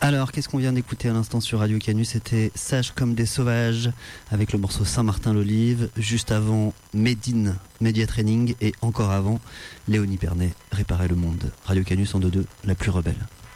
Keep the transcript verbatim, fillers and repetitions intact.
Alors, qu'est-ce qu'on vient d'écouter à l'instant sur Radio Canu? C'était Sage comme des sauvages avec le morceau Saint-Martin-l'Olive. Juste avant, Médine, Média Training. Et encore avant, Léonie Pernet, Réparer le monde. Radio Canu cent deux point deux, la plus rebelle.